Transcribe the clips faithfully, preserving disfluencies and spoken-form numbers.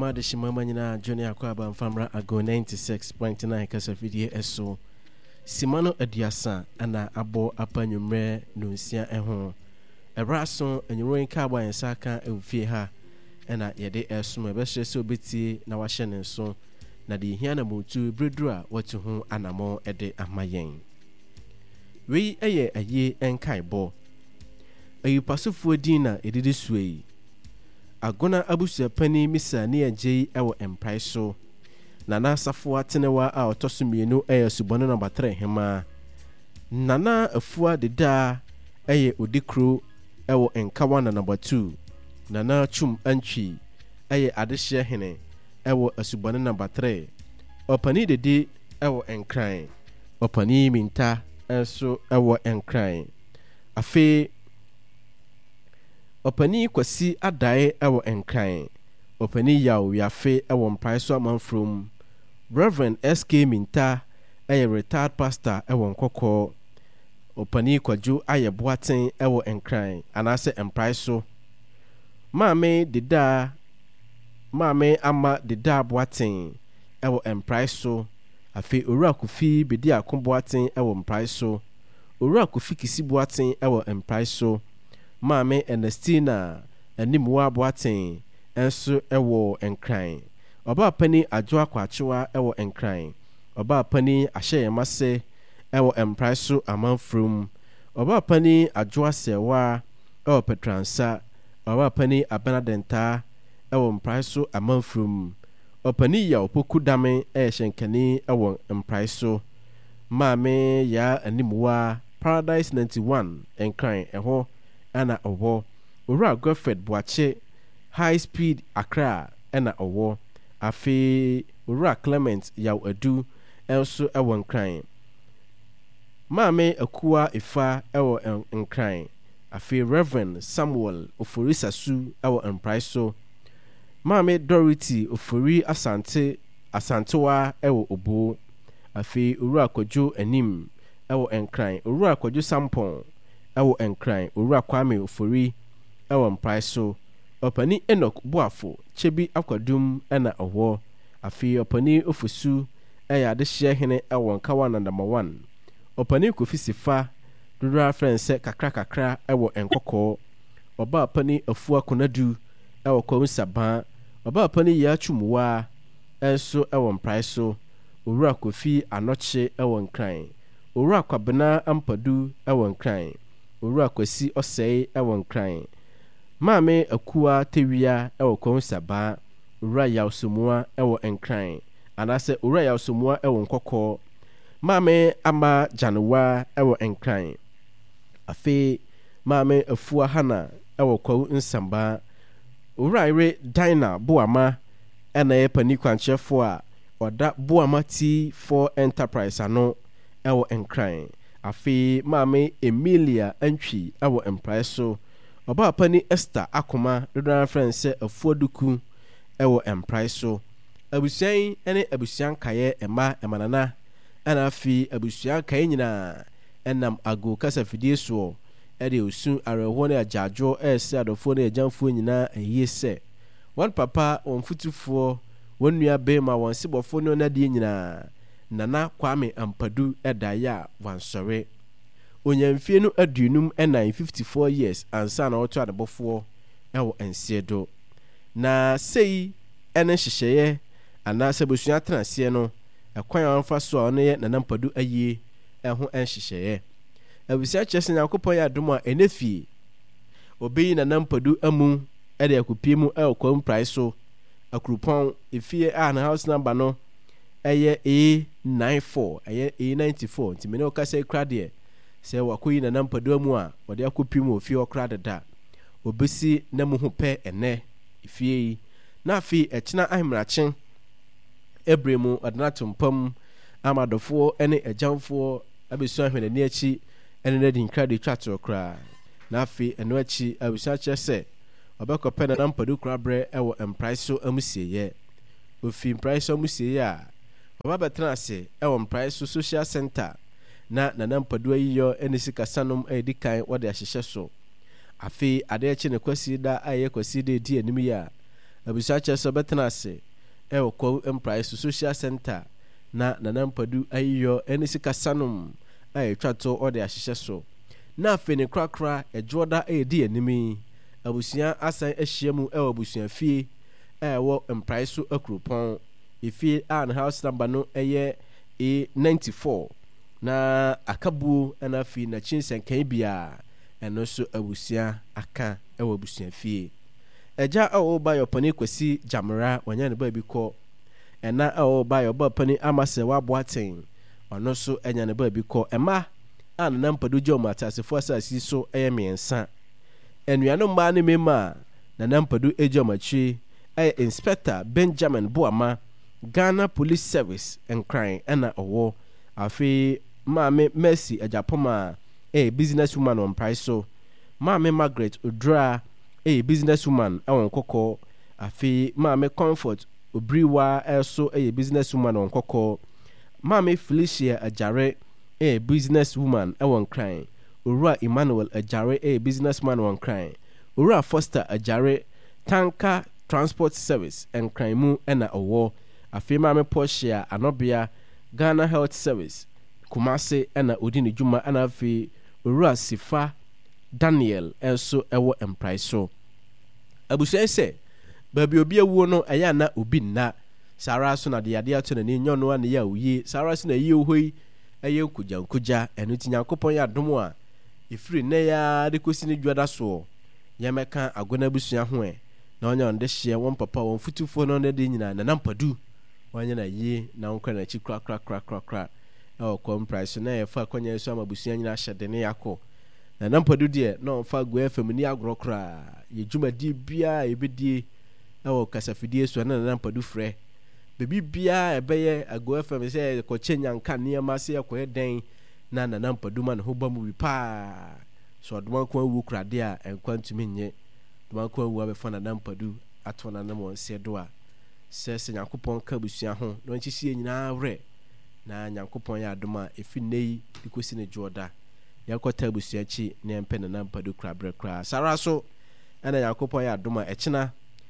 mama de shimama nyina Johnny Akwaba mfamra ago ninety-six point nine kasa fidie eso Simano Adiasa ana abo apanyumre nunsia eho Ebraso enyuwen ka gba yensa kan efie ha ena yede esum ebehye se obeti na wahye ne nso na de hia na motu bredura watu ho anamo ede amayen Wei eye aye enkaibo Ayupasofuo dina edidi suei Agona abusua pani misa ne agye ewo emprai so Nana Safo atenewa a otoso mienu eye subone number three hema Nana afua deda eye odikro ewo enkawa na number two Nana Chum Antwi eye adehye hene ewo asubone number three Opani dede ewo enkran Opani minta enso ewo enkran Afe Opani kwasi adae ewo enkran Opani yaw yafe ewo mpraiso amanfrom Reverend S K Minta eye retired pastor ewo nkoko Opani kwaju aye boaten ewo enkran anase empraiso Mame deda Mame ama deda boaten ewo empraiso Afi owura kofi bedi akomboaten ewo mpraiso Owura kofi kisi boaten ewo empraiso Mame Ernestina animwa boaten enso ewo enkran Oba pani adwoa kwachewa ewo enkran Oba pani ahyeyemase ewo empraiso amanfrom Oba pani adwoa sewa ewo Petransa Oba pani abenadenta ewo empraiso amanfrom Opani ya opoku dame e shenkani ewo empraiso Mame ya animwa Paradise ninety-one enkran eho ana owo Owura Godfred Boache High Speed Accra ana owo Afi Owura Clement yaw adu enso ewo enkran Mame akua ifa ewo enkran Afi Reverend Samuel Oforisasu ewo empraiso Mame Dorothy Ofori Asante Asantewa ewo obo Afi Owura Kojo anim ewo enkran Owura Kojo Sampon ewo enkran Owura Kwame Ofori ewo empraiso Opani Enoch Boafo Chebi akwadum ena owo Afi Opani Ofosu eya adehye hene ewo nkawa na number one Opani Kofi Sifa Dura Frense kakra kakra ewo enkoko Oba Pani Afua Konadu ewo Kwamsaba Oba Pani ya Chumuwa enso ewo empraiso Owura Kofi Anoche ewo enkran Owura Kwabena Ampadu ewo enkran Owura Kwasi Osei ewo enkran Mame akua tewia ewo Kwamsaba Owura Yawsomua ewo enkran anase Owura Yawsomua ewo nkoko Mame ama Januwa ewo enkran Afi Mame afua hana ewo Kwawu Nsamba Owura ire Dina Boama ena ye pani kwanchefo a oda Boama T four Enterprise ano ewo enkran Afi Mame Emilia Antwi ewo empraiso Oba pani Esther Akoma Dodon Frense afuoduku ewo empraiso Abusuan ene abusuan kaye ema emanana ena afi abusuan kaye nyina enam ago kasa fidie so ede osun areho na ajajo ese adofo na ejamfo nyina eyese one papa on futufo one nua bema won sibofo no na die nyina Nana Kwame Ampadu edaya wansore Onyamfie no adunum ena fifty-four years ansa na oto adebofo ewo ensiedo na sei ene hyehyeye ana sebusua transie no ekwan anfa so a ono ye Nana Ampadu aye eho enhyehyeye abusia kyese Yakopon ya dom a enefi obeyi Nana Ampadu amu ede akopie mu e okwam price so akrupon efie a na house number no eye A ninety-four eye A ninety-four ntimene okasa ikra de se wakoyi Nana Ampadu amu a wode akopie mu ofie okra deda obesi na mu ho pe ene efie na afi ekina ahimrachen ebremu adnatompam amadofo ene ejamfo abesu ahwene ne achi ene na din kra de twatro kra na afi eno achi abusa kyese obekope Nana Ampadu kra bre ewo empraiso amusieye ofi empraiso amusieye a baba betra ase ewo empraiso social center na Nana Ampadu ayiyo ene sikasanom edikan wode ahyehye so afi ade echi ne kwasi da aye kwasi de di anim ya abusua kyerɛ betena ase e wokɔ Emprise Social Center na nanampadu ayiyo ene sika sanom ay twato ode ahyehye so na afeni krakra ejoda e di animi abusua asan ahyiamu e abusua fie e wo Emprise so akropon ifie an house number no eye A ninety-four na akabuo na fi na chinsenkan bia eno so abusua aka e wo abusua fie eja awo ba yopani kwasi jamra wanya ne ba bi ko ena awo ba yoba pani amase waboaten ono so enya ne ba bi ko ema an na mpadu jom atasefo asasi so eye miensa enuano mba ne mema na nampadu ejomachi eye Inspector Benjamin Boama Ghana Police Service and Crime ena owo afi maame Mercy Ajapoma a businesswoman on price so maame Margaret Odra a businesswoman on koko afi maame Comfort Obriwa also a businesswoman on koko maame Felicia Ajare a businesswoman on crime Ura Emmanuel Ajare a businessman on crime Ura Foster Ajare Tanker Transport Service and crime mu ena owo afi maame Portia Anobia Ghana Health Service Kumase ena odini juma ena afi Ura Sifa Daniel also ewo Emprise so abusua se baby obi ewu no eya na obi na sara so na de ade ato na ni nyono a ne ya uyi sara so na yi ohoi eye kuja kuja enu tinya kopon ya dom a ifiri ne ya de kosi ni dwada so ya meka agona busua ho e na onya onde hye won papa won futufo no ne de nyina na nampadu wanya na yi na onkra na chi kra kra kra kra kra e o Emprise na e fa kwanya so amabusua nyina hye de ne yakọ na nampadu de na onfa go F M ni agro kra ye dwumadi bia ebedie e o kasafidie so na nampadu frɛ bebi bia ebeye ago F M se ko chenya nka niema se ko den na na nampadu ma ne ho ba mu bi pa so odoma ko awu krade a enkwantu nye odoma ko awu abefa na nampadu ato na na mo se do a se se Yakopon ka busua ho no nchihie nyina wre na Yakopon ya adoma efi nei dikosi ne joda yakota busua chi ne empe na nampadu krabre kra sara so ana Yakopon ya adoma echina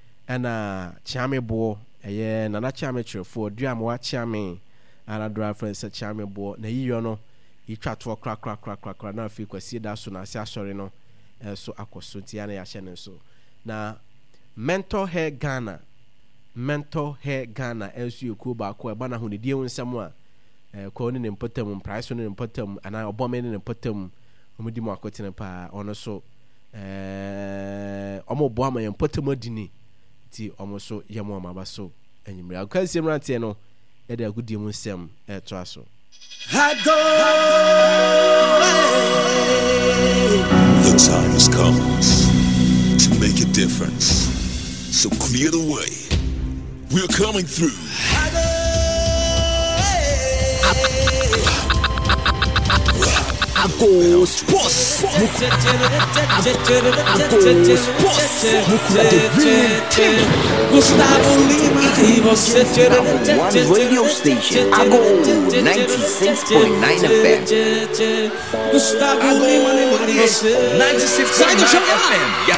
ana chiamebo eye nana chiame chirefo duam wa chiame ana dra friends chiame bo na yiyo no yitwa to kra kra kra kra kra na afi kwasi da so na ase asori no so akoso tia na ya hye ne so na Mental Hair Ghana Mental Hair Ghana ensu yoku ba ko e bana ho ne die wonsam a ko ne mpotam price ne mpotam ana obome ne mpotam omudi mu akotene pa ono so eh omo bo ama mpotam adini ti omo so yemo ma ba so enyimre akwasi mrantie no e de agudie mu nsem e to aso The time has come to make a difference, so clear the way. We're coming through. Ago Sports. Ago Sports. Gustavo Lima e você One radio station. Ago ninety-six point nine F M. Gustavo Lima e você ninety-six point nine F M.